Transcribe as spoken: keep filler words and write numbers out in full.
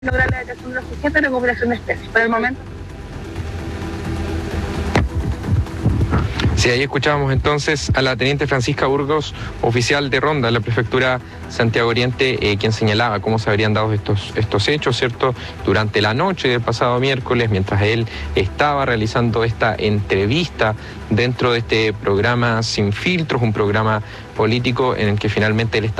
lograr la detección de los sujetos y recuperación de especies. Por el momento. Sí, ahí escuchábamos entonces a la teniente Francisca Burgos, oficial de ronda de la prefectura Santiago Oriente, eh, quien señalaba cómo se habrían dado estos, estos hechos, ¿cierto? Durante la noche del pasado miércoles, mientras él estaba realizando esta entrevista dentro de este programa Sin Filtros, un programa político en el que finalmente él estaba